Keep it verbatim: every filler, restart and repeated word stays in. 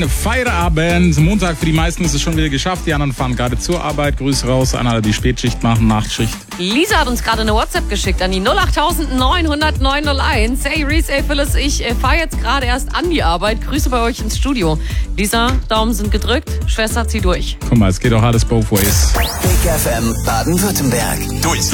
Feierabend. Montag für die meisten ist es schon wieder geschafft. Die anderen fahren gerade zur Arbeit. Grüße raus an alle, die Spätschicht machen, Nachtschicht. Lisa hat uns gerade eine WhatsApp geschickt an die null acht neun null null neun null eins. Hey Reese, hey Phyllis, ich äh, fahre jetzt gerade erst an die Arbeit. Grüße bei euch ins Studio. Lisa, Daumen sind gedrückt. Schwester, zieh durch. Guck mal, es geht auch alles both ways. Big F M Baden-Württemberg. Durch